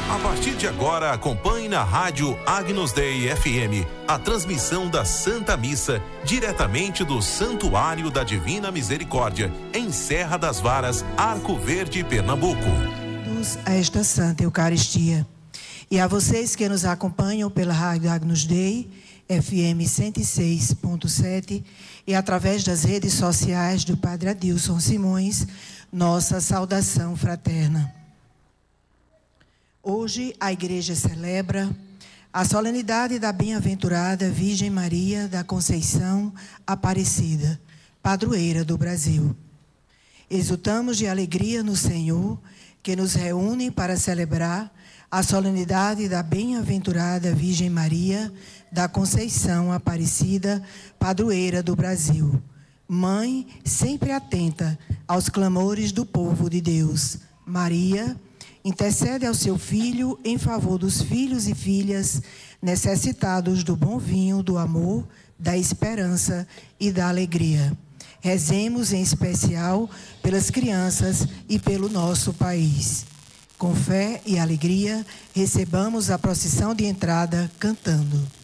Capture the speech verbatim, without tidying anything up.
A partir de agora, acompanhe na rádio Agnus Dei F M a transmissão da Santa Missa, diretamente do Santuário da Divina Misericórdia, em Serra das Varas, Arco Verde, Pernambuco. A esta Santa Eucaristia. E a vocês que nos acompanham pela rádio Agnus Dei, F M cento e seis ponto sete, e através das redes sociais do Padre Adilson Simões, nossa saudação fraterna. Hoje a Igreja celebra a solenidade da bem-aventurada Virgem Maria da Conceição Aparecida, padroeira do Brasil. Exultamos de alegria no Senhor, que nos reúne para celebrar a solenidade da bem-aventurada Virgem Maria da Conceição Aparecida, padroeira do Brasil. Mãe sempre atenta aos clamores do povo de Deus. Maria intercede ao seu Filho em favor dos filhos e filhas necessitados do bom vinho, do amor, da esperança e da alegria. Rezemos em especial pelas crianças e pelo nosso país. Com fé e alegria, recebamos a procissão de entrada cantando.